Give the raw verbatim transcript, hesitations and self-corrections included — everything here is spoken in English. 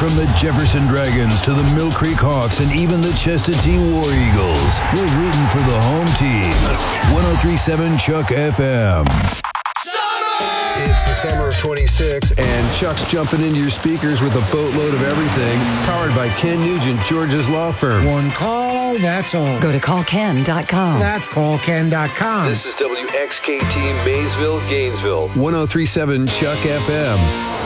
From the Jefferson Dragons to the Mill Creek Hawks and even the Chestatee War Eagles, we're rooting for the home teams. ten thirty-seven Chuck F M. It's the summer of twenty-six, and Chuck's jumping into your speakers with a boatload of everything, powered by Ken Nugent, George's law firm. One call, that's all. Go to call ken dot com. That's call ken dot com. This is W X K T Maysville, Gainesville, ten thirty-seven Chuck F M.